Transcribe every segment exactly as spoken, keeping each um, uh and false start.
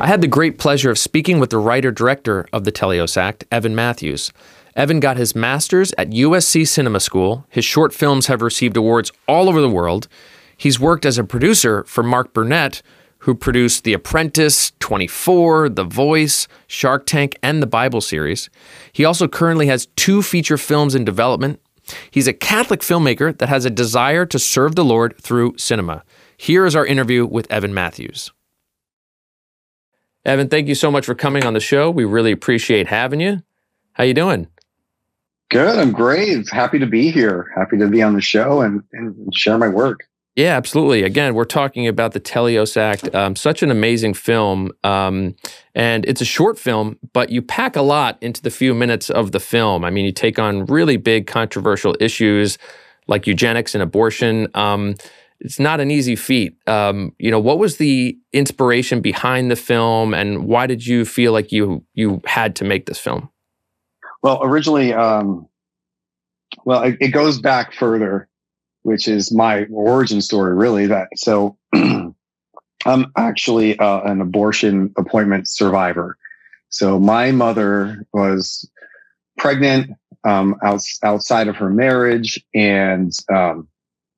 I had the great pleasure of speaking with the writer-director of the Teleos Act, Evan Matthews. Evan got his master's at U S C Cinema School. His short films have received awards all over the world. He's worked as a producer for Mark Burnett, who produced The Apprentice, twenty-four, The Voice, Shark Tank, and the Bible series. He also currently has two feature films in development. He's a Catholic filmmaker that has a desire to serve the Lord through cinema. Here is our interview with Evan Matthews. Evan, thank you so much for coming on the show. We really appreciate having you. How you doing? Good. I'm great. Happy to be here. Happy to be on the show and, and share my work. Yeah, absolutely. Again, we're talking about the Teleos Act, um, such an amazing film. Um, and it's a short film, but you pack a lot into the few minutes of the film. I mean, you take on really big controversial issues like eugenics and abortion. Um, it's not an easy feat. Um, you know, what was the inspiration behind the film, and why did you feel like you you had to make this film? Well, originally, um, well, it, it goes back further, which is my origin story, really. That so, I'm actually uh, an abortion appointment survivor. So my mother was pregnant um, out, outside of her marriage, and um,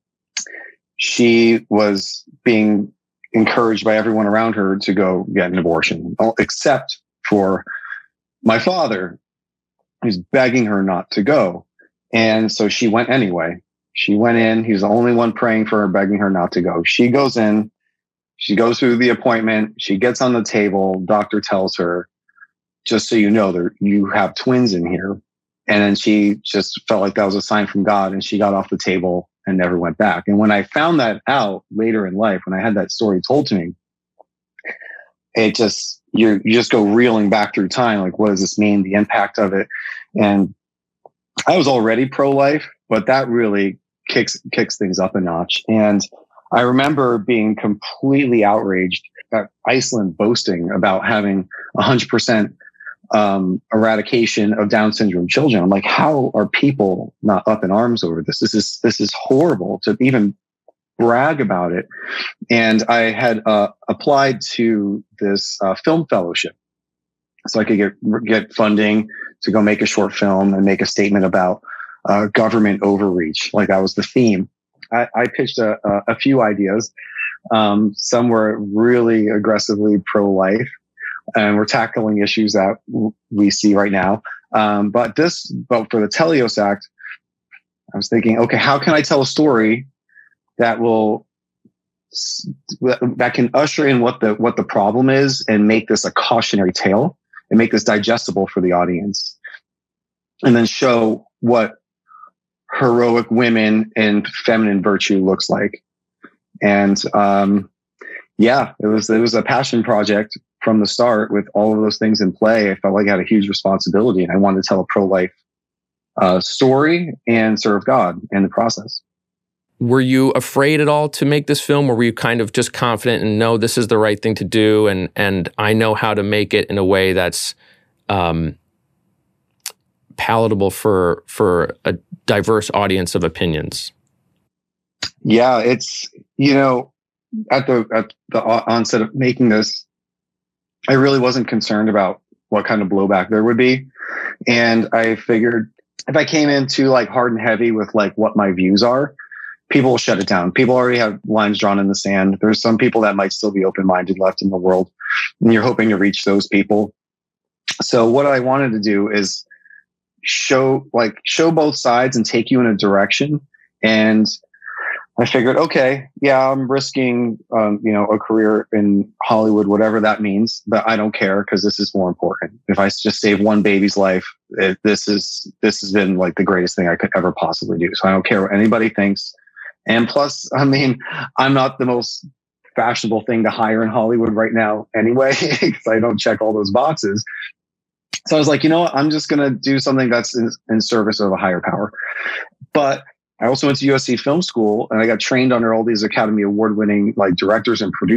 she was being encouraged by everyone around her to go get an abortion, except for my father, who's begging her not to go. And so she went anyway. She went in. He was the only one praying for her, begging her not to go. She goes in. She goes through the appointment. She gets on the table. Doctor tells her, just so you know, there you have twins in here. And then she just felt like that was a sign from God, and she got off the table and never went back. And when I found that out later in life, when I had that story told to me, it just, you you just go reeling back through time. Like, what does this mean? The impact of it. And I was already pro-life, but that really kicks, kicks things up a notch. And I remember being completely outraged at Iceland boasting about having a hundred percent um, eradication of Down syndrome children. I'm like, how are people not up in arms over this? This is, this is horrible to even brag about it. And I had uh, applied to this uh, film fellowship so I could get, get funding to go make a short film and make a statement about uh, government overreach. Like, that was the theme. I, I pitched a, a, a few ideas. Um, some were really aggressively pro-life, and we're tackling issues that we see right now. Um, but this, but for the Teleos Act, I was thinking, okay, how can I tell a story that will, that can usher in what the, what the problem is and make this a cautionary tale and make this digestible for the audience, and then show what heroic women and feminine virtue looks like. And, um, yeah, it was, it was a passion project from the start with all of those things in play. I felt like I had a huge responsibility, and I wanted to tell a pro-life uh, story and serve God in the process. Were you afraid at all to make this film, or were you kind of just confident and know this is the right thing to do, and and I know how to make it in a way that's um, palatable for for a diverse audience of opinions? Yeah, it's, you know, at the at the onset of making this, I really wasn't concerned about what kind of blowback there would be, and I figured if I came in too like hard and heavy with like what my views are, people will shut it down. People already have lines drawn in the sand. There's some people that might still be open-minded left in the world, and you're hoping to reach those people. So what I wanted to do is show like show both sides and take you in a direction. And I figured, okay, yeah, I'm risking, um, you know, a career in Hollywood, whatever that means, but I don't care, because this is more important. If I just save one baby's life, it, this is this has been like the greatest thing I could ever possibly do. So I don't care what anybody thinks. And plus, I mean, I'm not the most fashionable thing to hire in Hollywood right now anyway, because I don't check all those boxes. So I was like, you know what? I'm just going to do something that's in, in service of a higher power. But I also went to U S C Film School, and I got trained under all these Academy Award winning like directors and producers.